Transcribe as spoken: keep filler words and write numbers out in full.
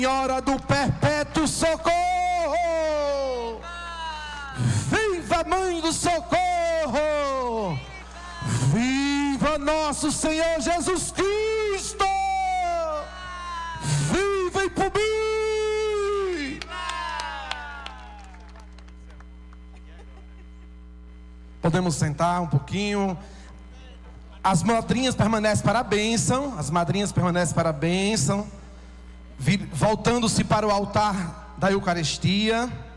Senhora do Perpétuo Socorro, viva Mãe do Socorro, viva nosso Senhor Jesus Cristo, viva Ipubi. Podemos sentar um pouquinho. As madrinhas permanecem para a bênção, as madrinhas permanecem para a bênção, voltando-se para o altar da Eucaristia.